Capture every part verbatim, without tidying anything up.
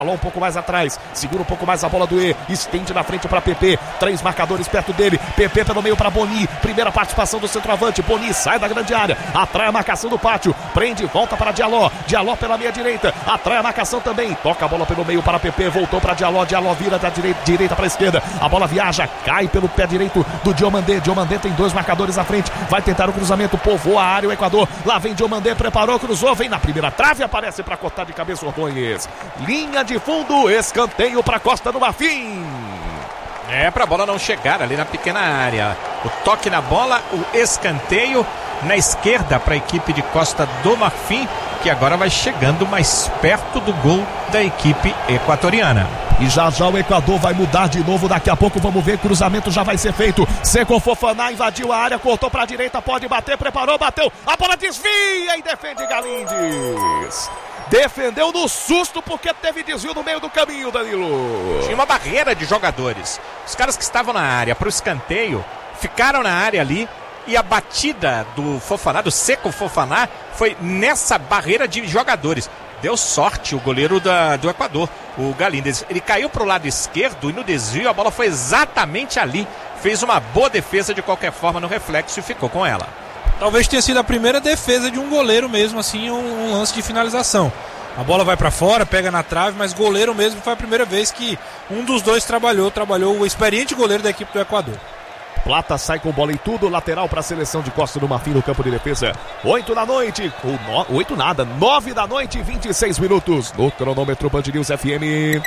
Um pouco mais atrás, segura um pouco mais a bola do E, estende na frente para P P, três marcadores perto dele, P P pelo meio para Boni, primeira participação do centroavante, Boni sai da grande área, atrai a marcação do pátio, prende, volta para Diallo, Diallo pela meia direita, atrai a marcação também, toca a bola pelo meio para P P, voltou para Diallo, Diallo vira da direita, direita para a esquerda, a bola viaja, cai pelo pé direito do Diomandé, Diomandé tem dois marcadores à frente, vai tentar o cruzamento, povoa a área o Equador, lá vem Diomandé, preparou, cruzou, vem na primeira trave, aparece para cortar de cabeça o Ordonez, linha de de fundo, escanteio para Costa do Marfim. É, para a bola não chegar ali na pequena área. O toque na bola, o escanteio na esquerda para a equipe de Costa do Marfim, que agora vai chegando mais perto do gol da equipe equatoriana. E já já o Equador vai mudar de novo, daqui a pouco vamos ver, cruzamento já vai ser feito, Seco Fofaná invadiu a área, cortou para a direita, pode bater, preparou, bateu, a bola desvia e defende Galindes. Defendeu no susto porque teve desvio no meio do caminho, Danilo. Tinha uma barreira de jogadores. Os caras que estavam na área para o escanteio ficaram na área ali e a batida do Fofaná, do Seco Fofaná, foi nessa barreira de jogadores. Deu sorte o goleiro da, do Equador, o Galindes. Ele caiu para o lado esquerdo e no desvio a bola foi exatamente ali. Fez uma boa defesa de qualquer forma no reflexo e ficou com ela. Talvez tenha sido a primeira defesa de um goleiro mesmo, assim, um, um lance de finalização. A bola vai para fora, pega na trave, mas goleiro mesmo foi a primeira vez que um dos dois trabalhou, trabalhou o experiente goleiro da equipe do Equador. Plata sai com bola e tudo, lateral para a seleção de Costa do Marfim no campo de defesa. Oito da noite, ou no, oito nada, nove da noite, vinte e seis minutos no cronômetro Band News F M.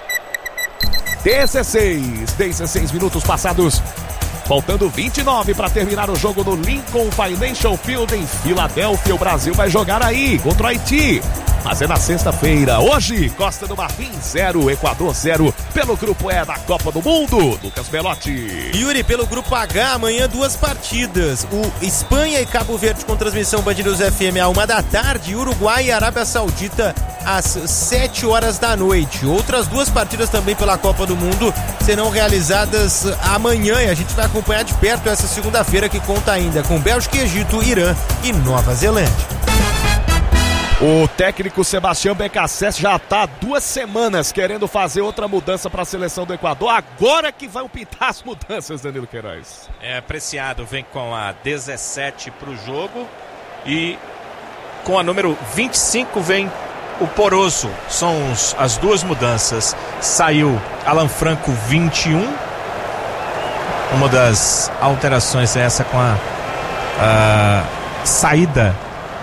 dezesseis, dezesseis minutos passados. Faltando vinte e nove para terminar o jogo no Lincoln Financial Field em Filadélfia. O Brasil vai jogar aí contra o Haiti. Mas é na sexta-feira. Hoje, Costa do Marfim zero, Equador zero. Pelo grupo E da Copa do Mundo, Lucas Belotti. Yuri, pelo grupo H, amanhã duas partidas. O Espanha e Cabo Verde com transmissão Band News F M a uma da tarde. Uruguai e Arábia Saudita às sete horas da noite. Outras duas partidas também pela Copa do Mundo serão realizadas amanhã e a gente vai acompanhar de perto essa segunda-feira que conta ainda com Bélgica e Egito, Irã e Nova Zelândia. O técnico Sebastião Becassese já está há duas semanas querendo fazer outra mudança para a seleção do Equador. Agora que vão pintar as mudanças, Danilo Queiroz. É, Preciado vem com a dezessete para o jogo e com a número vinte e cinco vem o Poroso. São os, as duas mudanças. Saiu Alan Franco vinte e um. Uma das alterações é essa com a, a saída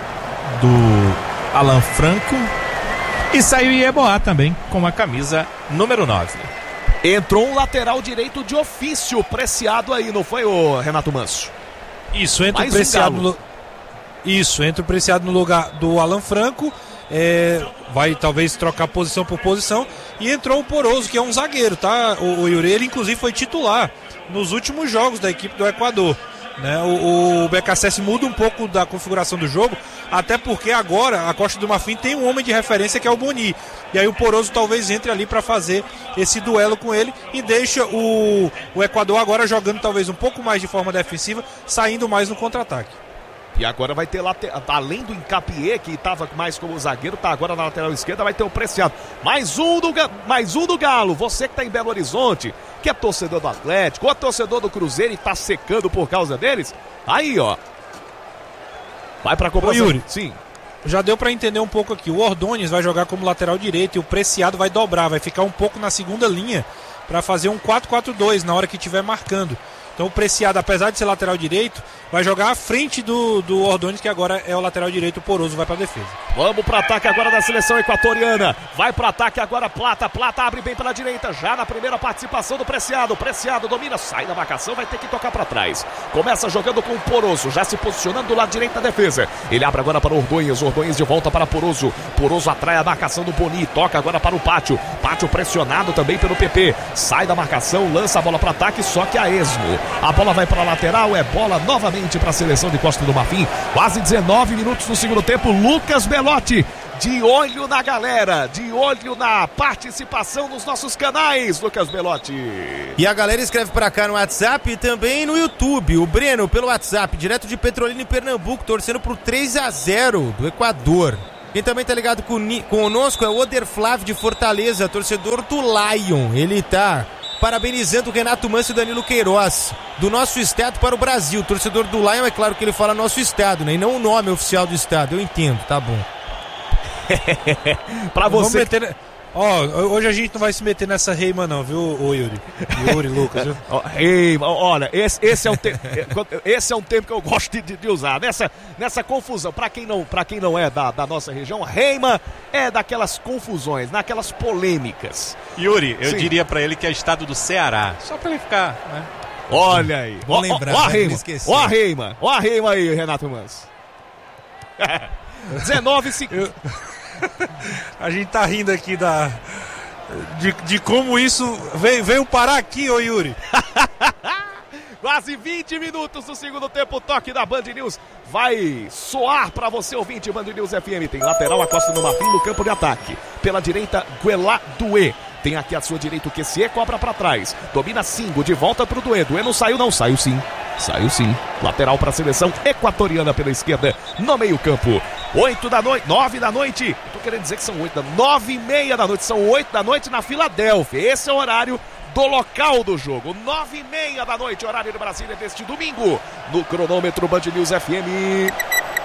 do Alan Franco. E saiu Ieboá também com a camisa número nove. Entrou um lateral direito de ofício, Preciado aí, não foi, o Renato Manso? Isso, entra o Preciado um no... Isso, entra o Preciado no lugar do Alan Franco. É... Vai talvez trocar posição por posição. E entrou o Poroso, que é um zagueiro, tá? O, o Yuri, ele inclusive foi titular nos últimos jogos da equipe do Equador. Né? O, o Becassese muda um pouco da configuração do jogo, até porque agora a Costa do Marfim tem um homem de referência que é o Boni, e aí o Poroso talvez entre ali para fazer esse duelo com ele e deixa o, o Equador agora jogando talvez um pouco mais de forma defensiva, saindo mais no contra-ataque. E agora vai ter, late... além do Incapié, que estava mais como zagueiro, tá agora na lateral esquerda, vai ter o Preciado. Mais um do, mais um do Galo. Você que tá em Belo Horizonte, que é torcedor do Atlético, ou é torcedor do Cruzeiro e tá secando por causa deles, aí, ó. Vai pra comparação. Ô, Yuri, sim. Já deu pra entender um pouco aqui. O Ordonez vai jogar como lateral direito e o Preciado vai dobrar, vai ficar um pouco na segunda linha pra fazer um quatro quatro dois na hora que estiver marcando. Então o Preciado, apesar de ser lateral direito, vai jogar à frente do, do Ordonez, que agora é o lateral direito, o Poroso vai para a defesa. Vamos para ataque agora da seleção equatoriana. Vai para ataque agora Plata. Plata abre bem pela direita, já na primeira participação do Preciado. Preciado domina, sai da marcação, vai ter que tocar para trás. Começa jogando com o Poroso, já se posicionando do lado direito da defesa. Ele abre agora para o Ordonez, Ordonez de volta para Poroso. Poroso atrai a marcação do Boni, toca agora para o Pátio. Pátio pressionado também pelo P P. Sai da marcação, lança a bola para ataque, só que a esmo. A bola vai para a lateral, é bola novamente para a seleção de Costa do Marfim. Quase dezenove minutos no segundo tempo. Lucas Belotti, de olho na galera, de olho na participação nos nossos canais, Lucas Belotti. E a galera escreve para cá no WhatsApp e também no YouTube. O Breno pelo WhatsApp, direto de Petrolina e Pernambuco, torcendo pro três a zero do Equador. Quem também tá ligado com, conosco é o Oder Flávio de Fortaleza, torcedor do Lion. Ele tá parabenizando o Renato Manso e Danilo Queiroz, do nosso estado para o Brasil. Torcedor do Lion, é claro que ele fala nosso estado, né? E não o nome oficial do estado. Eu entendo, tá bom. Pra você... Meter... Ó, oh, hoje a gente não vai se meter nessa reima não, viu, ô Yuri? Yuri, Lucas, viu? Reima, olha, esse, esse, é um te... esse é um termo que eu gosto de, de usar. Nessa, nessa confusão, pra quem não, pra quem não é da, da nossa região, reima é daquelas confusões, naquelas polêmicas. Yuri, eu Sim. diria pra ele que é estado do Ceará, só pra ele ficar, né? Olha aí. Vou ó, lembrar, ó, ó a né, reima, esquecer. ó a reima, ó a reima aí, Renato Manso. dezenove segundos. A gente tá rindo aqui da de, de como isso veio, veio parar aqui, ô Yuri. Quase vinte minutos do segundo tempo, o toque da Band News vai soar para você, ouvinte. Band News F M tem lateral, a Costa do Marfim no campo de ataque. Pela direita, Guelá Duê. Tem aqui à sua direita o Q C E, cobra para trás. Domina Singo, de volta pro Duê. Duê não saiu não, saiu sim. Saiu sim. Lateral para a seleção equatoriana pela esquerda, no meio campo. oito da noite, nove da noite. Tô querendo dizer que são oito da nove e meia da noite. São oito da noite na Filadélfia. Esse é o horário do local do jogo. Nove e meia da noite, horário de Brasília deste domingo. No cronômetro Band News F M.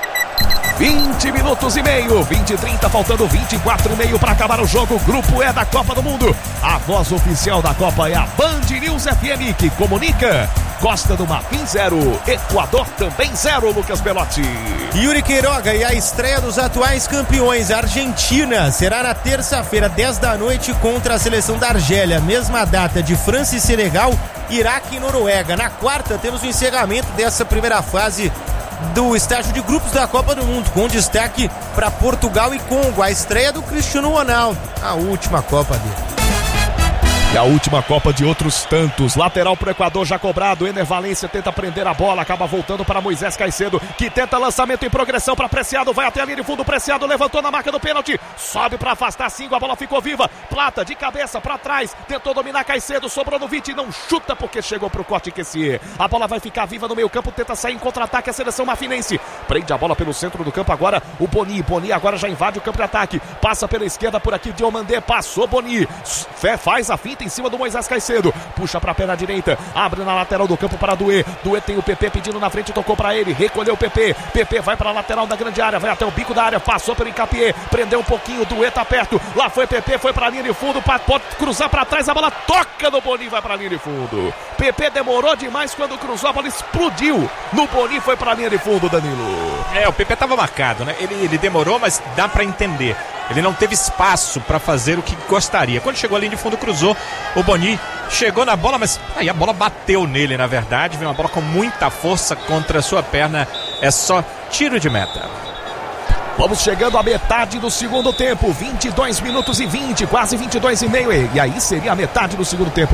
vinte minutos e meio, vinte e trinta, faltando vinte e quatro e meio para acabar o jogo. Grupo E da Copa do Mundo. A voz oficial da Copa é a Band News F M, que comunica. Costa do Marfim zero, Equador também zero, Lucas Belotti. Yuri Queiroga, e a estreia dos atuais campeões, a Argentina, será na terça-feira, dez da noite, contra a seleção da Argélia. Mesma data de França e Senegal, Iraque e Noruega. Na quarta, temos o encerramento dessa primeira fase do estágio de grupos da Copa do Mundo, com destaque para Portugal e Congo. A estreia do Cristiano Ronaldo, a última Copa dele. E a última Copa de outros tantos. Lateral pro Equador já cobrado. Ener Valência tenta prender a bola. Acaba voltando para Moisés Caicedo, que tenta lançamento em progressão para Preciado. Vai até a linha de fundo. Preciado levantou na marca do pênalti. Sobe para afastar cinco. A bola ficou viva. Plata de cabeça para trás. Tentou dominar Caicedo. Sobrou no vinte. Não chuta porque chegou pro corte Q C E. A bola vai ficar viva no meio campo. Tenta sair em contra-ataque a seleção marfinense. Prende a bola pelo centro do campo agora o Boni. Boni agora já invade o campo de ataque. Passa pela esquerda por aqui. Diomandé passou Boni. Faz a finta em cima do Moisés Caicedo, puxa pra perna direita, abre na lateral do campo para Duê. Duê tem o P P pedindo na frente, tocou pra ele, recolheu o P P. P P vai pra lateral da grande área, vai até o bico da área, passou pelo Encapié, prendeu um pouquinho, Duê tá perto, lá foi P P, foi pra linha de fundo, pode cruzar pra trás, a bola toca no Boni, vai pra linha de fundo. P P demorou demais quando cruzou, a bola explodiu no Boni, foi pra linha de fundo, Danilo. É, o P P tava marcado, né? Ele, ele demorou, mas dá pra entender. Ele não teve espaço para fazer o que gostaria. Quando chegou ali de fundo, cruzou. O Boni chegou na bola, mas aí a bola bateu nele, na verdade. Veio uma bola com muita força contra a sua perna. É só tiro de meta. Vamos chegando à metade do segundo tempo. vinte e dois minutos e vinte, quase vinte e dois e meio. E aí seria a metade do segundo tempo.